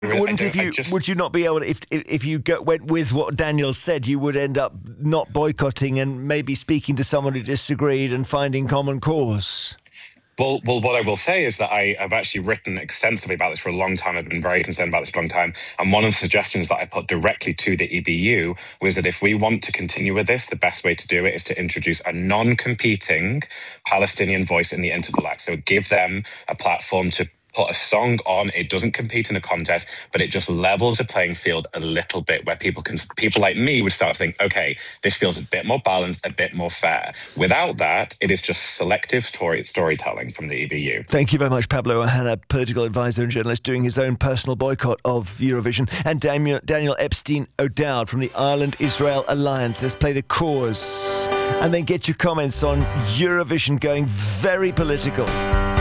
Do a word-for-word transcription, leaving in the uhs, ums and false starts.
Wouldn't if you just, would you not be able to, if if you go, went with what Daniel said, you would end up not boycotting and maybe speaking to someone who disagreed and finding common cause? Well, well, what I will say is that I have actually written extensively about this for a long time. I've been very concerned about this for a long time. And one of the suggestions that I put directly to the E B U was that if we want to continue with this, the best way to do it is to introduce a non-competing Palestinian voice in the Interval Act. So give them a platform to put a song on. It doesn't compete in a contest, but it just levels the playing field a little bit, where people can, people like me would start to think, okay, this feels a bit more balanced, a bit more fair. Without that, it is just selective story, storytelling from the E B U. Thank you very much, Pablo Ohana, political advisor and journalist, doing his own personal boycott of Eurovision, and Daniel, Daniel Epstein O'Dowd from the Ireland-Israel Alliance. Let's play The Cause and then get your comments on Eurovision going very political.